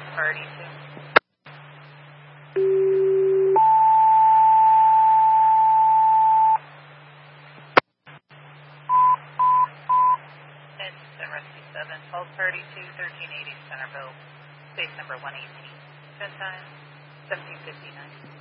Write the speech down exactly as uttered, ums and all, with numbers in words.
thirty-two. It's Rescue seven, twelve thirty-two, thirteen eighty Centerville, space number one eighteen. Good time, seventeen fifty-nine.